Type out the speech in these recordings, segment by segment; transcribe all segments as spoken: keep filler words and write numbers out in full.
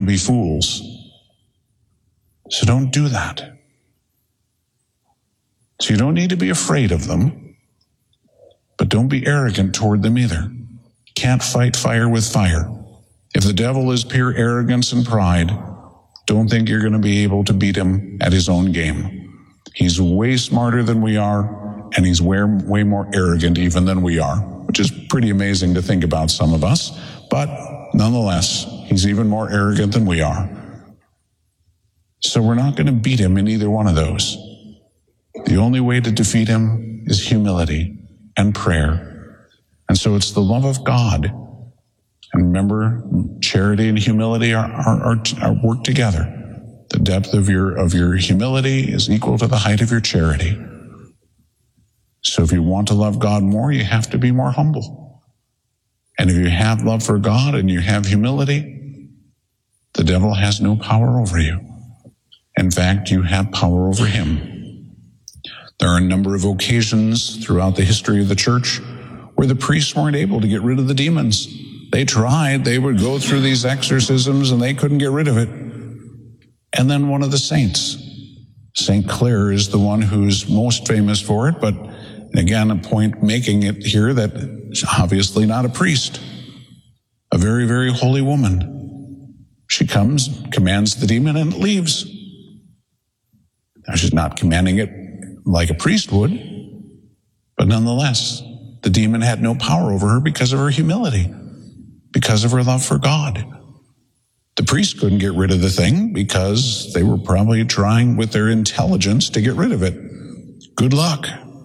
be fools. So don't do that. So you don't need to be afraid of them, but don't be arrogant toward them either. Can't fight fire with fire. If the devil is pure arrogance and pride, don't think you're going to be able to beat him at his own game. He's way smarter than we are, and he's way, way more arrogant even than we are, which is pretty amazing to think about some of us. But nonetheless, he's even more arrogant than we are. So we're not going to beat him in either one of those. The only way to defeat him is humility and prayer. And so it's the love of God. And remember, charity and humility are, are, are, are work together. The depth of your, of your humility is equal to the height of your charity. So if you want to love God more, you have to be more humble. And if you have love for God and you have humility, the devil has no power over you. In fact, you have power over him. There are a number of occasions throughout the history of the church where the priests weren't able to get rid of the demons. They tried. They would go through these exorcisms and they couldn't get rid of it. And then one of the saints, Saint Clare, is the one who's most famous for it, but again, a point making it here that it's obviously not a priest, a very, very holy woman. She comes, commands the demon, and it leaves. Now, she's not commanding it like a priest would, but nonetheless, the demon had no power over her because of her humility, because of her love for God. The priest couldn't get rid of the thing because they were probably trying with their intelligence to get rid of it. Good luck.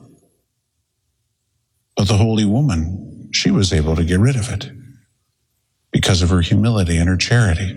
But the holy woman, she was able to get rid of it because of her humility and her charity.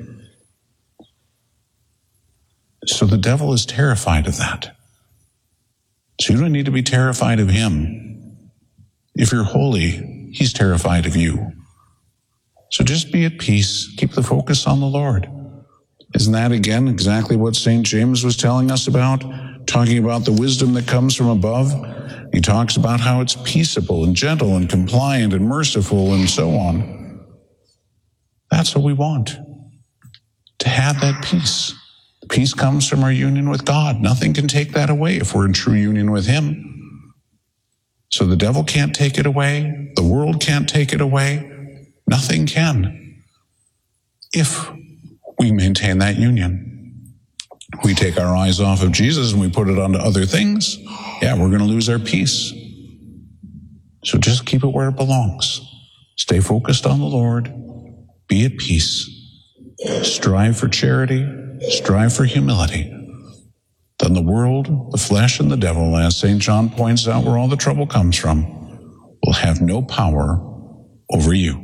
So the devil is terrified of that. So you don't need to be terrified of him. If you're holy, he's terrified of you. So just be at peace. Keep the focus on the Lord. Isn't that, again, exactly what Saint James was telling us about? Talking about the wisdom that comes from above. He talks about how it's peaceable and gentle and compliant and merciful and so on. That's what we want. To have that peace. Peace comes from our union with God. Nothing can take that away if we're in true union with him. So the devil can't take it away. The world can't take it away. Nothing can. If we maintain that union. We take our eyes off of Jesus and we put it onto other things, yeah, we're going to lose our peace. So just keep it where it belongs. Stay focused on the Lord. Be at peace. Strive for charity. Strive for humility. Then the world, the flesh, and the devil, as Saint John points out where all the trouble comes from, will have no power over you.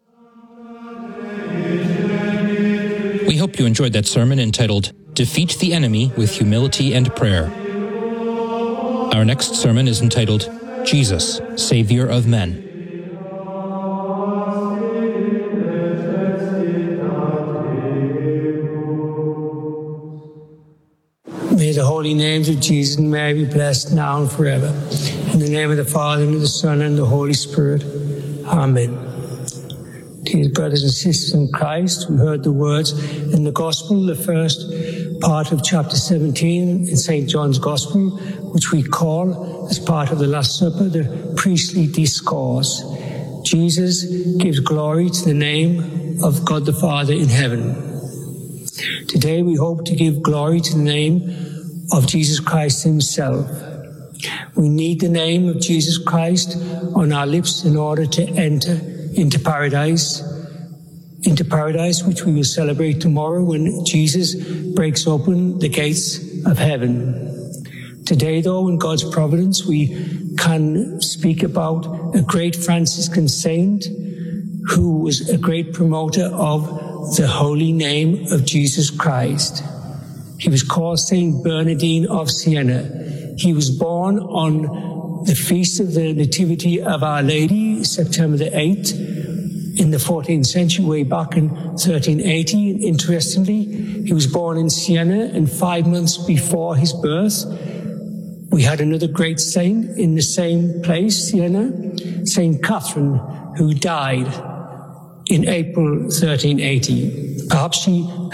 We hope you enjoyed that sermon entitled, Defeat the Enemy with Humility and Prayer. Our next sermon is entitled, Jesus, Savior of Men. May the holy names of Jesus and Mary be blessed now and forever. In the name of the Father, and of the Son, and the Holy Spirit. Amen. Dear brothers and sisters in Christ, we heard the words in the Gospel, the first part of chapter seventeen in Saint John's Gospel, which we call, as part of the Last Supper, the priestly discourse. Jesus gives glory to the name of God the Father in heaven. Today we hope to give glory to the name of Jesus Christ himself. We need the name of Jesus Christ on our lips in order to enter into paradise, into paradise which we will celebrate tomorrow when Jesus breaks open the gates of heaven. Today, though, in God's providence, we can speak about a great Franciscan saint who was a great promoter of the holy name of Jesus Christ. He was called Saint Bernardine of Siena. He was born on the feast of the Nativity of Our Lady, September the eighth, in the fourteenth century, way back in thirteen eighty. And interestingly, he was born in Siena, and five months before his birth, we had another great saint in the same place, Siena, Saint Catherine, who died in April thirteen eighty. Perhaps she paid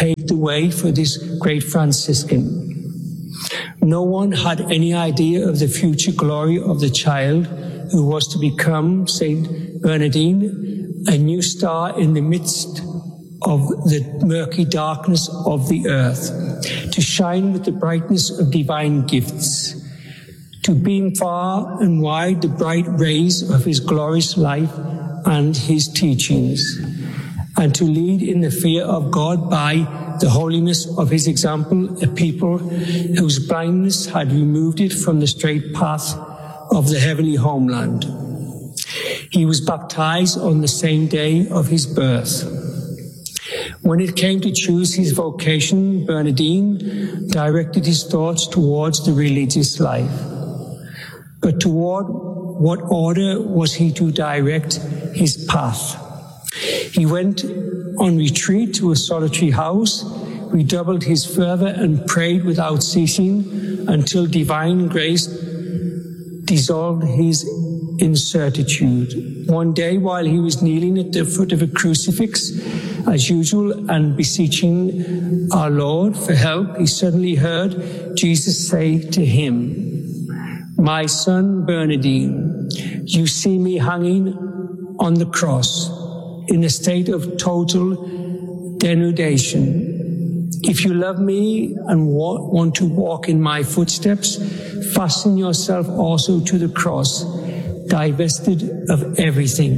way for this great Franciscan. No one had any idea of the future glory of the child who was to become Saint Bernardine, a new star in the midst of the murky darkness of the earth, to shine with the brightness of divine gifts, to beam far and wide the bright rays of his glorious life and his teachings, and to lead in the fear of God by the holiness of his example a people whose blindness had removed it from the straight path of the heavenly homeland. He was baptized on the same day of his birth. When it came to choose his vocation, Bernardine directed his thoughts towards the religious life. But toward what order was he to direct his path? He went on retreat to a solitary house, redoubled his fervor, and prayed without ceasing until divine grace dissolved his incertitude. One day, while he was kneeling at the foot of a crucifix, as usual, and beseeching our Lord for help, he suddenly heard Jesus say to him, "My son Bernardine, you see me hanging on the cross in a state of total denudation. If you love me and wa- want to walk in my footsteps, fasten yourself also to the cross, divested of everything."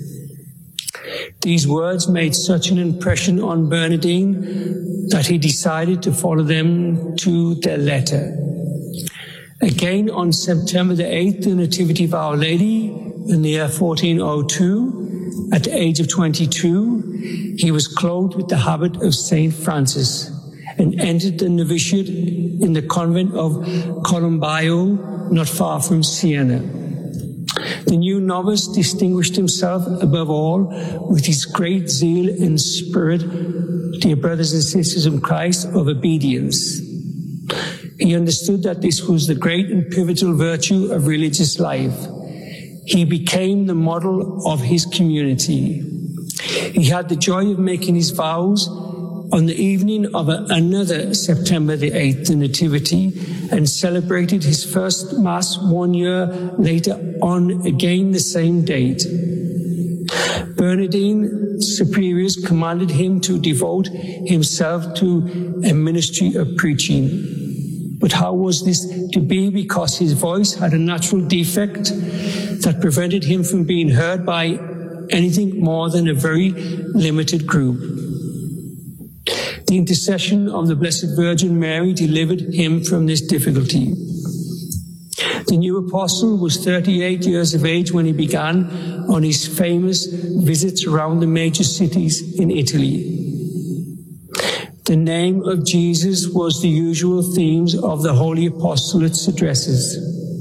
These words made such an impression on Bernardine that he decided to follow them to their letter. Again, on September the eighth, the Nativity of Our Lady, in the year fourteen oh two, at the age of twenty-two, he was clothed with the habit of Saint Francis and entered the novitiate in the convent of Colombaio, not far from Siena. The new novice distinguished himself above all with his great zeal and spirit, dear brothers and sisters in Christ, of obedience. He understood that this was the great and pivotal virtue of religious life. He became the model of his community. He had the joy of making his vows on the evening of a, another September the eighth, the Nativity, and celebrated his first Mass one year later on again the same date. Bernardine's superiors commanded him to devote himself to a ministry of preaching. But how was this to be? Because his voice had a natural defect that prevented him from being heard by anything more than a very limited group. The intercession of the Blessed Virgin Mary delivered him from this difficulty. The new apostle was thirty-eight years of age when he began on his famous visits around the major cities in Italy. The name of Jesus was the usual themes of the Holy Apostolate's addresses.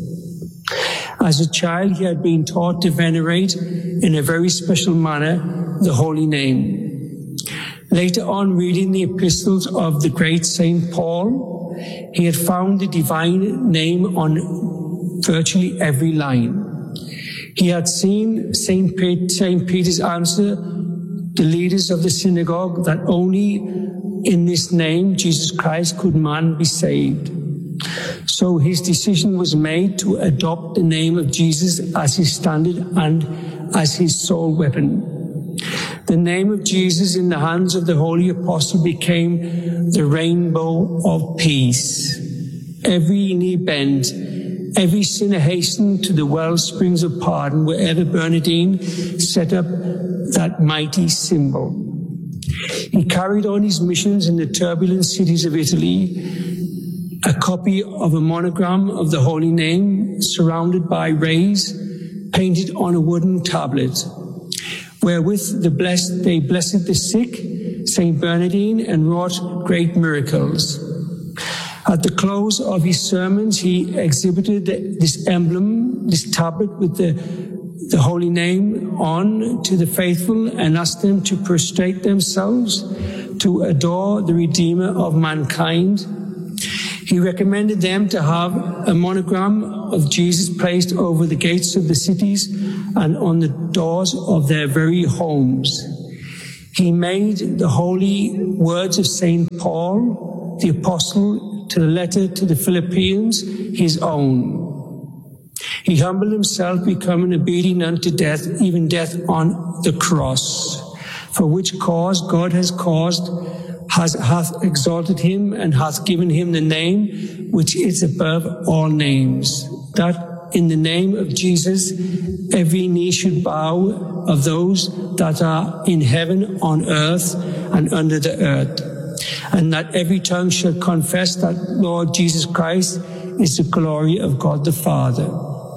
As a child, he had been taught to venerate in a very special manner the holy name. Later on, reading the epistles of the great Saint Paul, he had found the divine name on virtually every line. He had seen Saint Peter's answer the leaders of the synagogue that only in this name, Jesus Christ, could man be saved. So his decision was made to adopt the name of Jesus as his standard and as his sole weapon. The name of Jesus in the hands of the Holy Apostle became the rainbow of peace. Every knee bent, every sinner hastened to the well springs of pardon wherever Bernardine set up that mighty symbol. He carried on his missions in the turbulent cities of Italy, a copy of a monogram of the Holy Name surrounded by rays painted on a wooden tablet, wherewith the blessed, they blessed the sick, Saint Bernardine, and wrought great miracles. At the close of his sermons, he exhibited this emblem, this tablet with the, the Holy Name on to the faithful and asked them to prostrate themselves to adore the Redeemer of mankind. He recommended them to have a monogram of Jesus placed over the gates of the cities and on the doors of their very homes. He made the holy words of Saint Paul, the apostle, to the letter to the Philippians, his own. He humbled himself, becoming obedient unto death, even death on the cross, for which cause God has caused, has, hath exalted him, and hath given him the name which is above all names, that in the name of Jesus every knee should bow, of those that are in heaven, on earth, and under the earth, and that every tongue shall confess that Lord Jesus Christ is the glory of God the Father.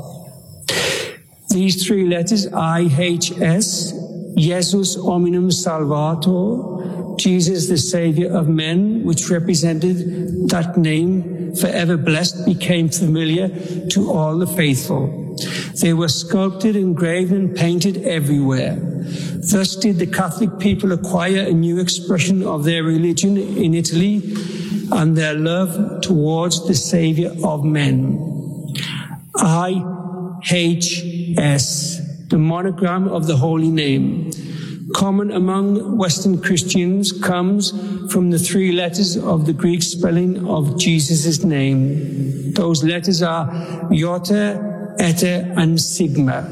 These three letters, I H S, Jesus Hominum Salvator, Jesus the Savior of men, which represented that name, forever blessed, became familiar to all the faithful. They were sculpted, engraved, and painted everywhere. Thus did the Catholic people acquire a new expression of their religion in Italy and their love towards the Savior of men. I H S, the monogram of the Holy Name, common among Western Christians, comes from the three letters of the Greek spelling of Jesus' name. Those letters are Iota, Eta, and Sigma.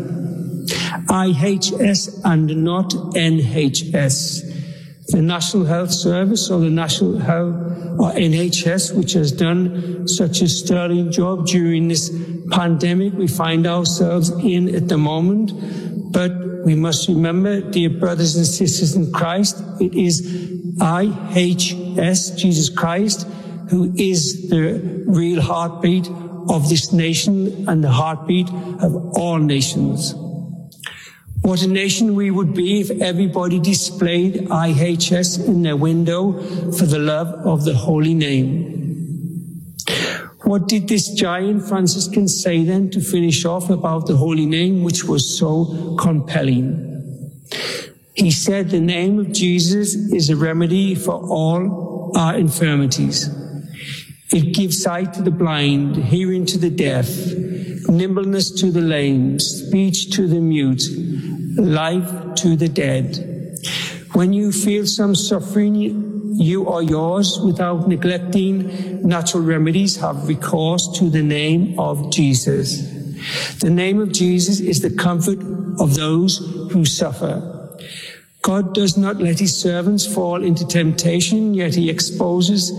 I H S and not N H S. The National Health Service, or the National Health, or N H S, which has done such a sterling job during this pandemic we find ourselves in at the moment. But we must remember, dear brothers and sisters in Christ, it is I H S, Jesus Christ, who is the real heartbeat of this nation and the heartbeat of all nations. What a nation we would be if everybody displayed I H S in their window for the love of the holy name. What did this giant Franciscan say then to finish off about the holy name, which was so compelling? He said, the name of Jesus is a remedy for all our infirmities. It gives sight to the blind, hearing to the deaf, nimbleness to the lame, speech to the mute, life to the dead. When you feel some suffering, you or yours, without neglecting natural remedies, have recourse to the name of Jesus. The name of Jesus is the comfort of those who suffer. God does not let his servants fall into temptation, yet he exposes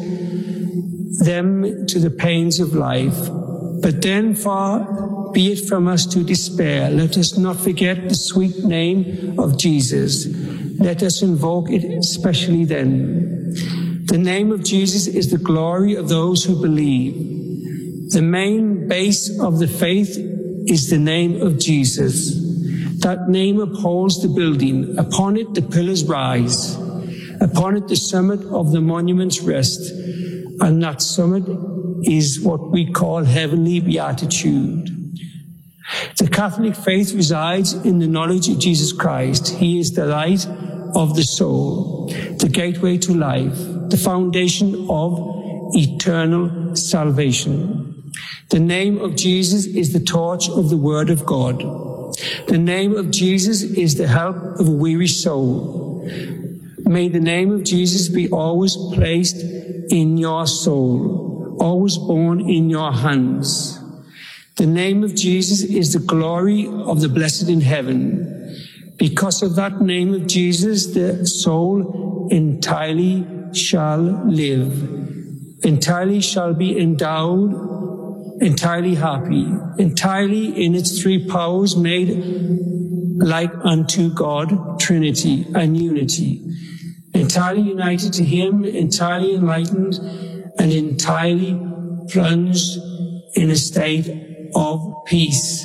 them to the pains of life. But then, far be it from us to despair. Let us not forget the sweet name of Jesus. Let us invoke it especially then. The name of Jesus is the glory of those who believe. The main base of the faith is the name of Jesus. That name upholds the building. Upon it the pillars rise. Upon it the summit of the monuments rest. And that summit is what we call heavenly beatitude. The Catholic faith resides in the knowledge of Jesus Christ. He is the light of the soul, the gateway to life, the foundation of eternal salvation. The name of Jesus is the torch of the Word of God. The name of Jesus is the help of a weary soul. May the name of Jesus be always placed in your soul, always borne in your hands. The name of Jesus is the glory of the blessed in heaven. Because of that name of Jesus, the soul entirely shall live, entirely shall be endowed, entirely happy, entirely in its three powers made like unto God, Trinity and unity, entirely united to him, entirely enlightened, and entirely plunged in a state of peace.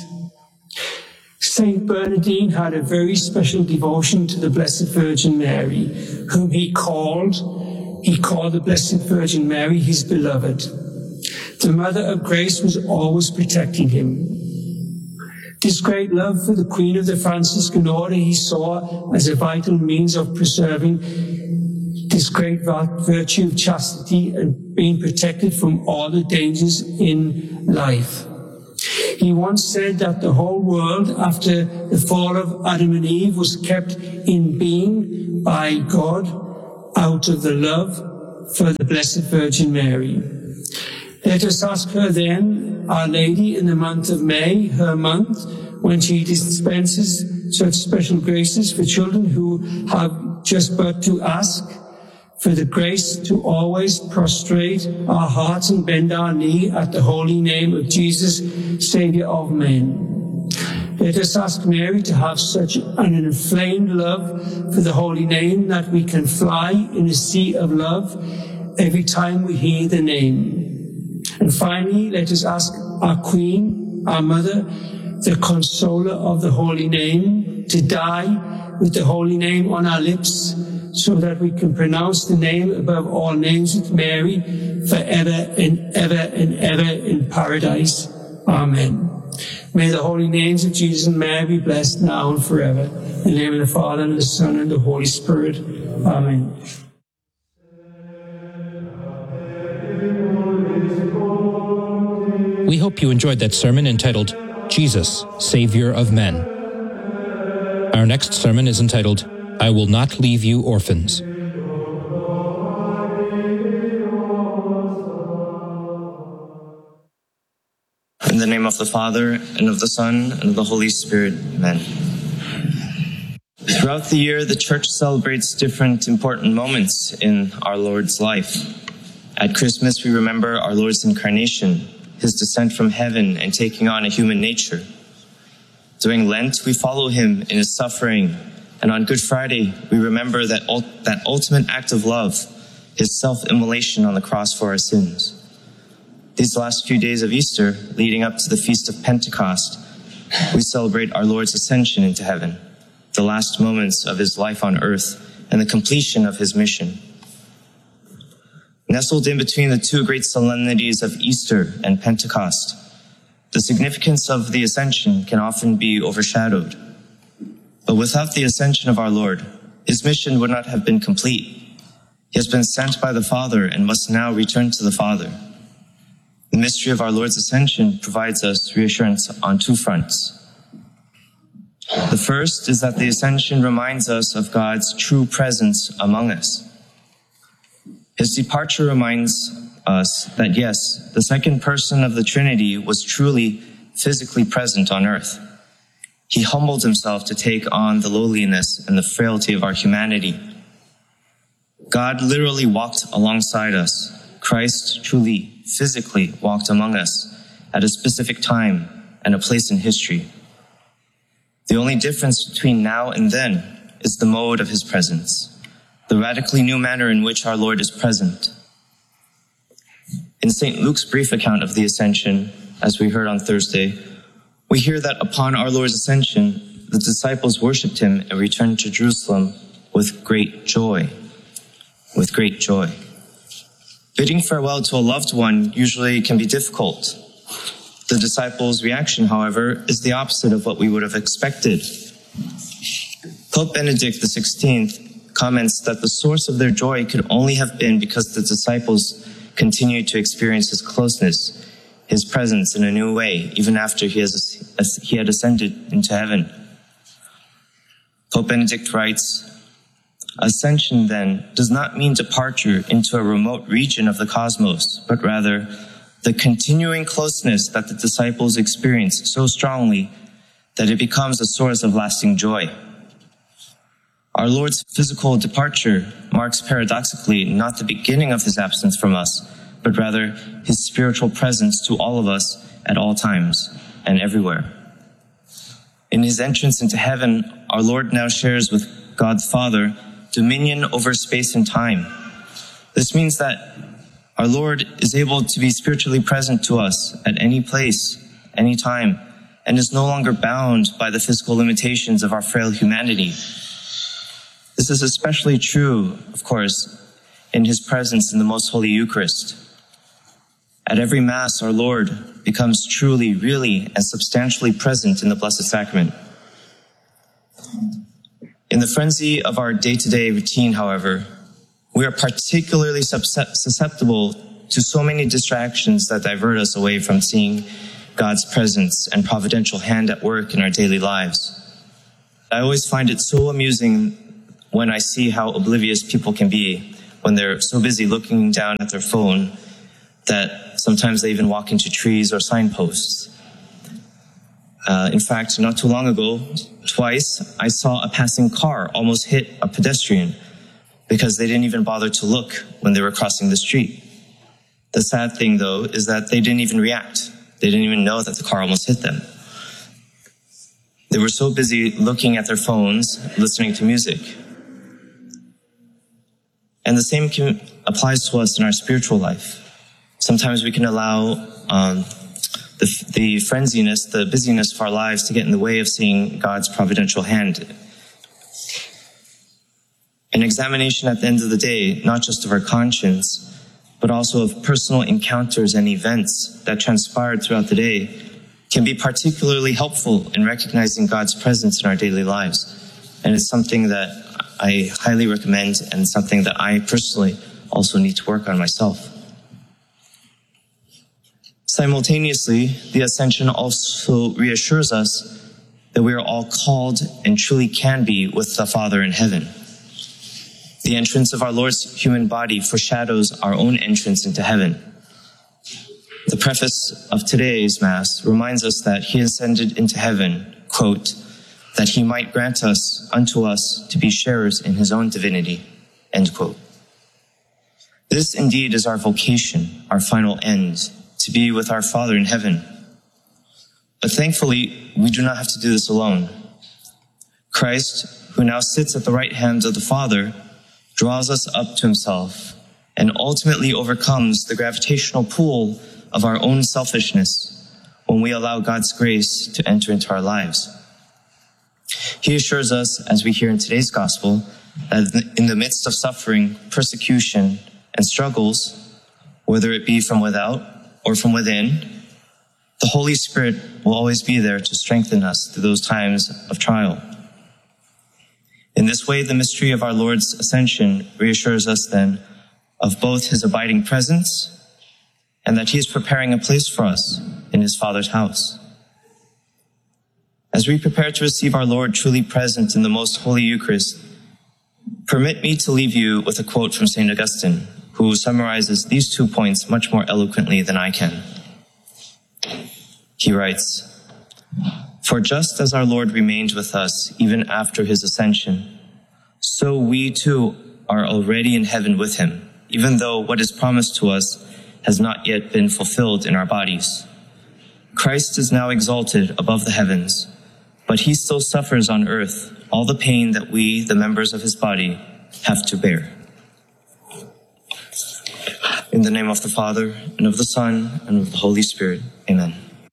Saint Bernardine had a very special devotion to the Blessed Virgin Mary, whom he called, he called the Blessed Virgin Mary his beloved. The Mother of Grace was always protecting him. This great love for the Queen of the Franciscan Order he saw as a vital means of preserving this great virtue of chastity and being protected from all the dangers in life. He once said that the whole world, after the fall of Adam and Eve, was kept in being by God out of the love for the Blessed Virgin Mary. Let us ask her then, Our Lady, in the month of May, her month, when she dispenses such special graces for children who have just but to ask, for the grace to always prostrate our hearts and bend our knee at the holy name of Jesus, Saviour of men. Let us ask Mary to have such an inflamed love for the holy name that we can fly in a sea of love every time we hear the name. And finally, let us ask our Queen, our Mother, the consoler of the holy name, to die with the holy name on our lips, so that we can pronounce the name above all names with Mary forever and ever and ever in paradise. Amen. May the holy names of Jesus and Mary be blessed now and forever. In the name of the Father, and the Son, and the Holy Spirit. Amen. We hope you enjoyed that sermon entitled, Jesus, Savior of Men. Our next sermon is entitled, I Will Not Leave You Orphans. In the name of the Father, and of the Son, and of the Holy Spirit. Amen. Throughout the year, the Church celebrates different important moments in our Lord's life. At Christmas, we remember our Lord's incarnation, his descent from heaven and taking on a human nature. During Lent, we follow him in his suffering, and on Good Friday, we remember that, ult- that ultimate act of love, his self-immolation on the cross for our sins. These last few days of Easter, leading up to the Feast of Pentecost, we celebrate our Lord's ascension into heaven, the last moments of his life on earth, and the completion of his mission. Nestled in between the two great solemnities of Easter and Pentecost, the significance of the ascension can often be overshadowed. But without the ascension of our Lord, his mission would not have been complete. He has been sent by the Father and must now return to the Father. The mystery of our Lord's ascension provides us reassurance on two fronts. The first is that the ascension reminds us of God's true presence among us. His departure reminds us that, yes, the second person of the Trinity was truly physically present on earth. He humbled himself to take on the lowliness and the frailty of our humanity. God literally walked alongside us. Christ truly, physically walked among us at a specific time and a place in history. The only difference between now and then is the mode of his presence, the radically new manner in which our Lord is present. In Saint Luke's brief account of the Ascension, as we heard on Thursday, we hear that upon our Lord's ascension, the disciples worshipped him and returned to Jerusalem with great joy. With great joy. Bidding farewell to a loved one usually can be difficult. The disciples' reaction, however, is the opposite of what we would have expected. Pope Benedict the sixteenth comments that the source of their joy could only have been because the disciples continued to experience his closeness, his presence in a new way, even after he, has, he had ascended into heaven. Pope Benedict writes, Ascension, then, does not mean departure into a remote region of the cosmos, but rather the continuing closeness that the disciples experience so strongly that it becomes a source of lasting joy. Our Lord's physical departure marks paradoxically not the beginning of his absence from us, but rather his spiritual presence to all of us at all times and everywhere. In his entrance into heaven, our Lord now shares with God the Father dominion over space and time. This means that our Lord is able to be spiritually present to us at any place, any time, and is no longer bound by the physical limitations of our frail humanity. This is especially true, of course, in his presence in the Most Holy Eucharist. At every Mass, our Lord becomes truly, really, and substantially present in the Blessed Sacrament. In the frenzy of our day-to-day routine, however, we are particularly susceptible to so many distractions that divert us away from seeing God's presence and providential hand at work in our daily lives. I always find it so amusing when I see how oblivious people can be when they're so busy looking down at their phone that sometimes they even walk into trees or signposts. Uh, in fact, not too long ago, twice I saw a passing car almost hit a pedestrian because they didn't even bother to look when they were crossing the street. The sad thing, though, is that they didn't even react. They didn't even know that the car almost hit them. They were so busy looking at their phones, listening to music. And the same can, applies to us in our spiritual life. Sometimes we can allow um, the, the frenziness, the busyness of our lives to get in the way of seeing God's providential hand. An examination at the end of the day, not just of our conscience, but also of personal encounters and events that transpired throughout the day, can be particularly helpful in recognizing God's presence in our daily lives. And it's something that I highly recommend and something that I personally also need to work on myself. Simultaneously, the Ascension also reassures us that we are all called and truly can be with the Father in heaven. The entrance of our Lord's human body foreshadows our own entrance into heaven. The preface of today's Mass reminds us that he ascended into heaven, quote, that he might grant us unto us to be sharers in his own divinity, end quote. This indeed is our vocation, our final end, to be with our Father in heaven. But thankfully, we do not have to do this alone. Christ, who now sits at the right hand of the Father, draws us up to himself and ultimately overcomes the gravitational pull of our own selfishness when we allow God's grace to enter into our lives. He assures us, as we hear in today's gospel, that in the midst of suffering, persecution, and struggles, whether it be from without or from within, the Holy Spirit will always be there to strengthen us through those times of trial. In this way, the mystery of our Lord's ascension reassures us then of both his abiding presence and that he is preparing a place for us in his Father's house. As we prepare to receive our Lord truly present in the most holy Eucharist, permit me to leave you with a quote from Saint Augustine, who summarizes these two points much more eloquently than I can. He writes, "For just as our Lord remained with us even after his ascension, so we too are already in heaven with him, even though what is promised to us has not yet been fulfilled in our bodies. Christ is now exalted above the heavens, but he still suffers on earth all the pain that we, the members of his body, have to bear." In the name of the Father, and of the Son, and of the Holy Spirit, amen.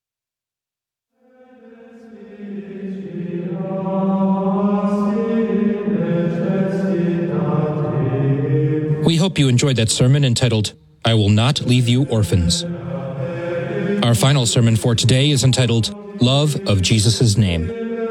We hope you enjoyed that sermon entitled, I Will Not Leave You Orphans. Our final sermon for today is entitled, Love of Jesus' Name.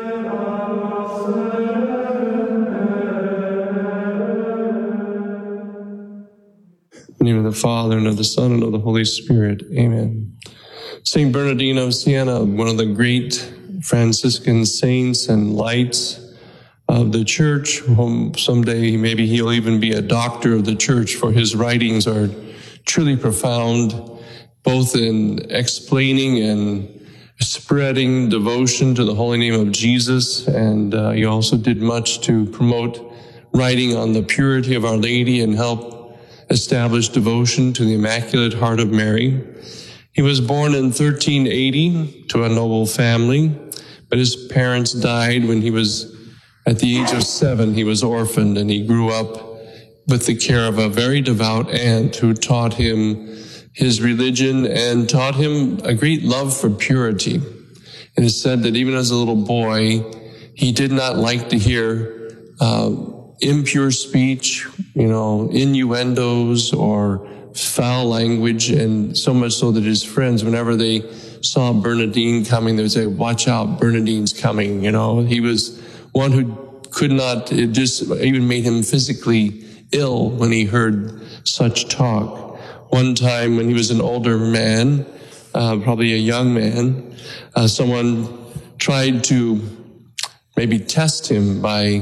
In the name of the Father, and of the Son, and of the Holy Spirit. Amen. Saint Bernardine of Siena, one of the great Franciscan saints and lights of the Church, whom someday maybe he'll even be a doctor of the Church, for his writings are truly profound, both in explaining and spreading devotion to the holy name of Jesus. And uh, he also did much to promote writing on the purity of Our Lady and help establish devotion to the Immaculate Heart of Mary. He was born in thirteen eighty to a noble family, but his parents died when he was at the age of seven. He was orphaned, and he grew up with the care of a very devout aunt who taught him his religion and taught him a great love for purity. It is said that even as a little boy, he did not like to hear uh, impure speech, you know, innuendos or foul language, and so much so that his friends, whenever they saw Bernardine coming, they would say, "Watch out, Bernardine's coming." You know, he was one who could not, it just even made him physically ill when he heard such talk. One time when he was an older man, uh, probably a young man, uh, someone tried to maybe test him by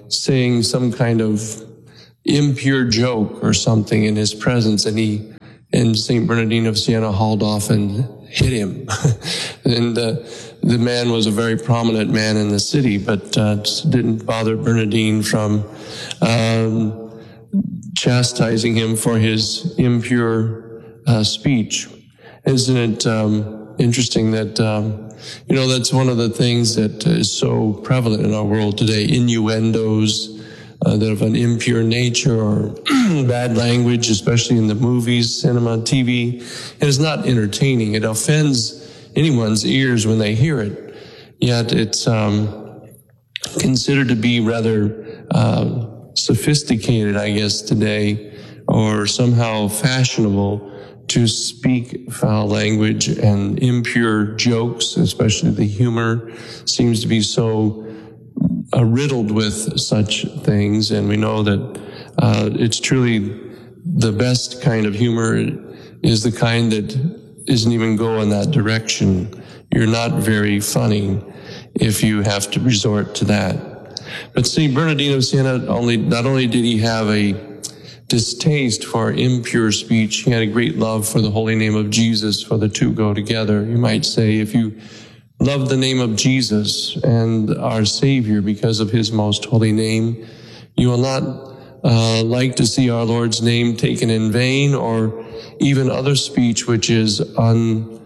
saying some kind of impure joke or something in his presence, and he and Saint Bernardine of Siena hauled off and hit him. and uh, the man was a very prominent man in the city, but uh, didn't bother Bernardine from um, chastising him for his impure uh, speech. Isn't it um, interesting that, um, you know, that's one of the things that is so prevalent in our world today, innuendos uh, that of an impure nature or bad language, especially in the movies, cinema, T V. It is not entertaining. It offends anyone's ears when they hear it. Yet it's um, considered to be rather uh, sophisticated, I guess, today, or somehow fashionable to speak foul language and impure jokes, especially the humor seems to be so uh, riddled with such things. And we know that uh, it's truly the best kind of humor is the kind that isn't even go in that direction. You're not very funny if you have to resort to that. But Saint Bernardine of Siena, only, not only did he have a distaste for impure speech, he had a great love for the holy name of Jesus, for the two go together. You might say, if you love the name of Jesus and our Savior because of his most holy name, you will not uh, like to see our Lord's name taken in vain, or even other speech which is un,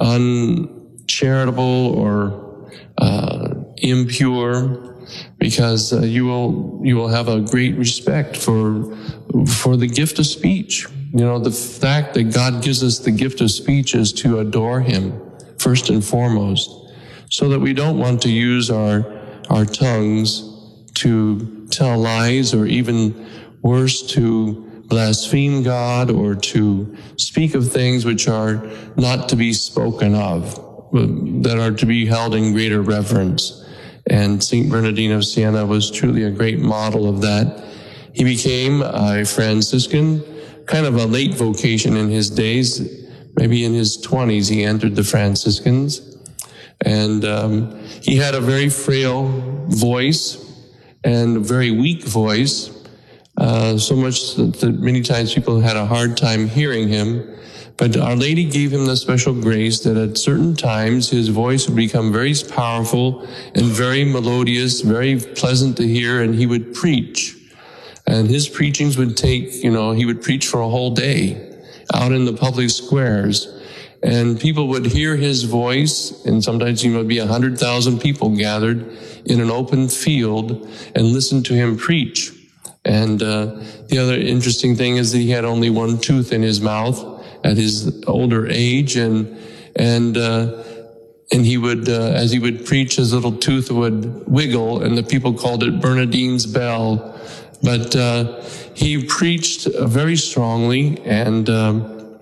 uncharitable or uh, impure, because uh, you will you will have a great respect for for the gift of speech. You know, the fact that God gives us the gift of speech is to adore him first and foremost, so that we don't want to use our our tongues to tell lies, or even worse, to blaspheme God, or to speak of things which are not to be spoken of, that are to be held in greater reverence. And Saint Bernardine of Siena was truly a great model of that. He became a Franciscan, kind of a late vocation in his days. Maybe in his twenties, he entered the Franciscans. And um, he had a very frail voice and a very weak voice, uh, so much that, that many times people had a hard time hearing him. But Our Lady gave him the special grace that at certain times his voice would become very powerful and very melodious, very pleasant to hear, and he would preach. And his preachings would take, you know, he would preach for a whole day out in the public squares. And people would hear his voice, and sometimes you would be a hundred thousand people gathered in an open field and listen to him preach. And uh, the other interesting thing is that he had only one tooth in his mouth at his older age, and and uh, and he would, uh, as he would preach, his little tooth would wiggle, and the people called it Bernardine's bell. But uh, he preached very strongly, and um,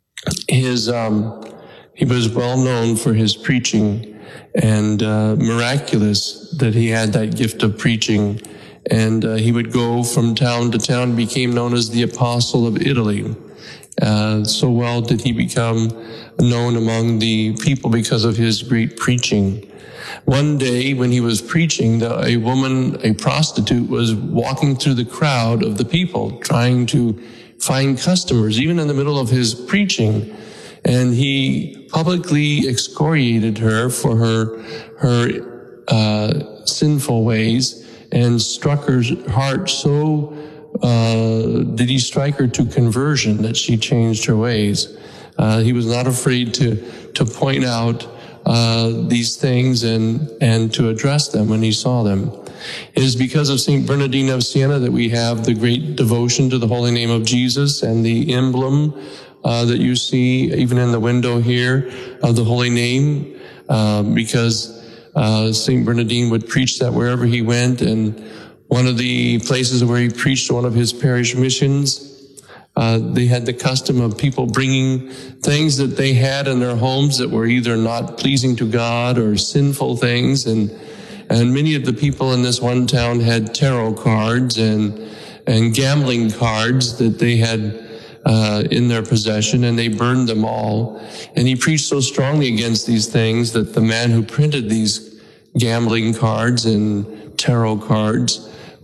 his um, he was well known for his preaching, and uh, miraculous that he had that gift of preaching. And uh, he would go from town to town, became known as the Apostle of Italy. Uh, so well did he become known among the people because of his great preaching. One day when he was preaching, the, a woman, a prostitute, was walking through the crowd of the people trying to find customers, even in the middle of his preaching. And he publicly excoriated her for her, her uh, sinful ways, and struck her heart so Uh, did he strike her to conversion that she changed her ways. Uh, he was not afraid to to point out uh, these things and and to address them when he saw them. It is because of Saint Bernardine of Siena that we have the great devotion to the holy name of Jesus, and the emblem uh, that you see even in the window here of the holy name, uh, because uh, Saint Bernardine would preach that wherever he went. And one of the places where he preached one of his parish missions, uh, they had the custom of people bringing things that they had in their homes that were either not pleasing to God or sinful things. And, and many of the people in this one town had tarot cards and, and gambling cards that they had uh, in their possession, and they burned them all. And he preached so strongly against these things that the man who printed these gambling cards and tarot cards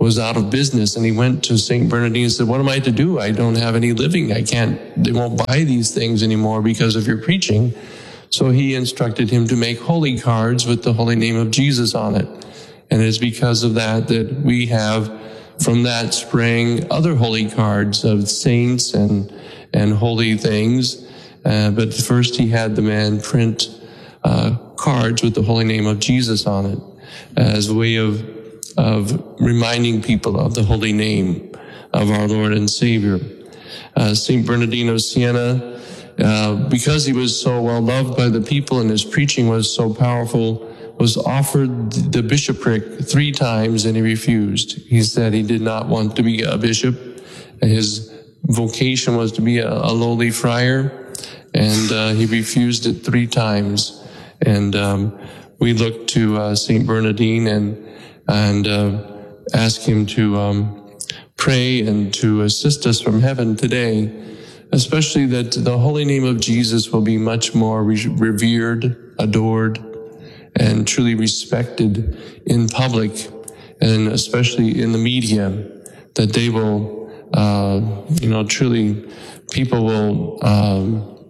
was out of business, and he went to Saint Bernardine and said, what am I to do? I don't have any living. I can't, they won't buy these things anymore because of your preaching. So he instructed him to make holy cards with the holy name of Jesus on it. And it is because of that that we have, from that sprang other holy cards of saints and, and holy things. Uh, but first he had the man print uh, cards with the holy name of Jesus on it as a way of of reminding people of the holy name of our Lord and Savior. Uh, Saint Bernardine of Siena, uh, because he was so well loved by the people and his preaching was so powerful, was offered the bishopric three times and he refused. He said he did not want to be a bishop. His vocation was to be a, a lowly friar, and uh, he refused it three times. And um, we look to uh, Saint Bernardine and and uh, ask him to um, pray and to assist us from heaven today, especially that the holy name of Jesus will be much more re- revered, adored, and truly respected in public, and especially in the media, that they will, uh, you know, truly, people will um,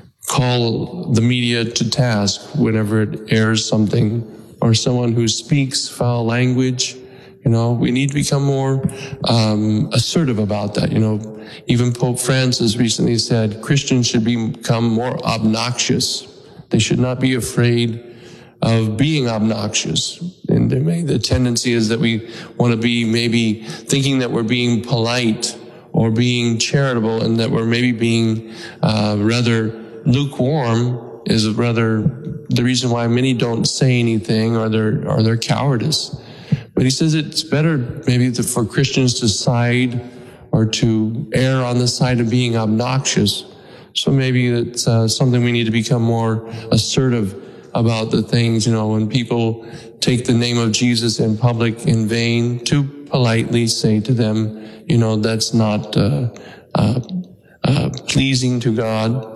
call the media to task whenever it airs something, or someone who speaks foul language. You know, we need to become more um, assertive about that. You know, even Pope Francis recently said Christians should become more obnoxious. They should not be afraid of being obnoxious. And there may, the tendency is that we want to be maybe thinking that we're being polite or being charitable, and that we're maybe being uh, rather lukewarm is rather the reason why many don't say anything, or their or their cowardice. But he says it's better maybe to, for Christians to side or to err on the side of being obnoxious. So maybe it's uh, something we need to become more assertive about the things, you know, when people take the name of Jesus in public in vain, to politely say to them, you know, that's not uh, uh, uh, pleasing to God,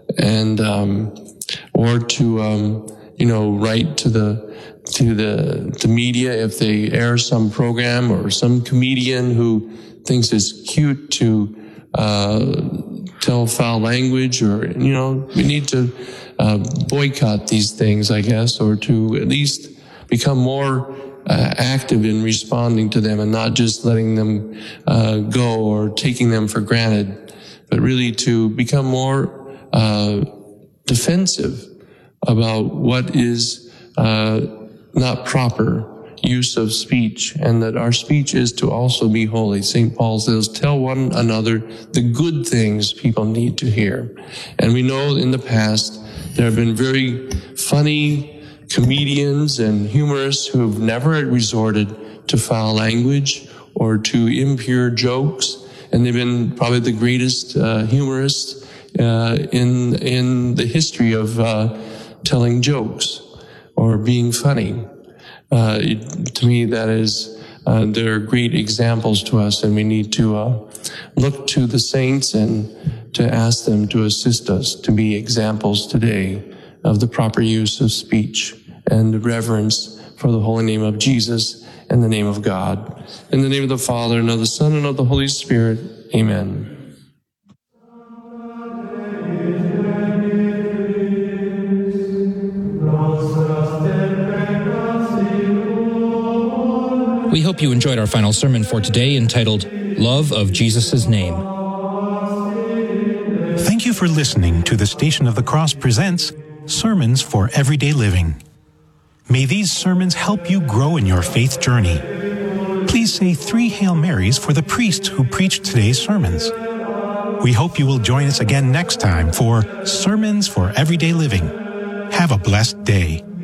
and um, or to um, you know, write to the to the the media if they air some program, or some comedian who thinks it's cute to uh, tell foul language, or, you know, we need to uh, boycott these things, I guess, or to at least become more uh, active in responding to them, and not just letting them uh, go or taking them for granted, but really to become more uh, defensive about what is uh, not proper use of speech, and that our speech is to also be holy. Saint Paul says, tell one another the good things people need to hear. And we know in the past there have been very funny comedians and humorists who have never resorted to foul language or to impure jokes, and they've been probably the greatest uh, humorists uh, in in the history of uh, telling jokes or being funny. Uh, it, to me, that is, uh, they're great examples to us, and we need to uh, look to the saints and to ask them to assist us to be examples today of the proper use of speech and the reverence for the holy name of Jesus and the name of God. In the name of the Father, and of the Son, and of the Holy Spirit. Amen. We hope you enjoyed our final sermon for today, entitled Love of Jesus' Name. Thank you for listening to the Station of the Cross presents Sermons for Everyday Living. May these sermons help you grow in your faith journey. Please say three Hail Marys for the priests who preached today's sermons. We hope you will join us again next time for Sermons for Everyday Living. Have a blessed day.